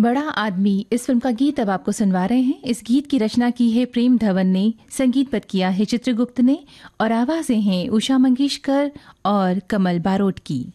बड़ा आदमी इस फिल्म का गीत अब आपको सुनवा रहे हैं। इस गीत की रचना की है प्रेम धवन ने, संगीतबद्ध किया है चित्रगुप्त ने और आवाजें हैं उषा मंगेशकर और कमल बारोट की।